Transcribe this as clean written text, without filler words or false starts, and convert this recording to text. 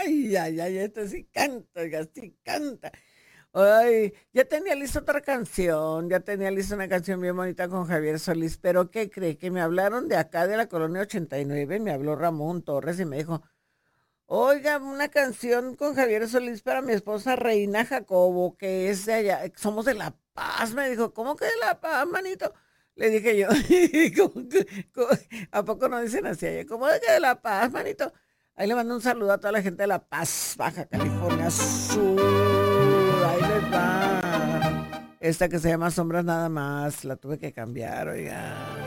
ay, esto sí canta, oiga, sí canta. Ay, ya tenía lista otra canción, ya tenía lista una canción bien bonita con Javier Solís, pero ¿qué cree? Que me hablaron de acá de la colonia 89, me habló Ramón Torres y me dijo, oiga, una canción con Javier Solís para mi esposa Reina Jacobo, que es de allá, somos de La Paz, me dijo, ¿cómo que de La Paz, manito? Le dije yo, ¿cómo- ¿a poco no dicen así allá? ¿Cómo de que de La Paz, manito? Ahí le mando un saludo a toda la gente de La Paz, Baja California Sur, ahí les va. Esta que se llama Sombras Nada Más, la tuve que cambiar, oiga.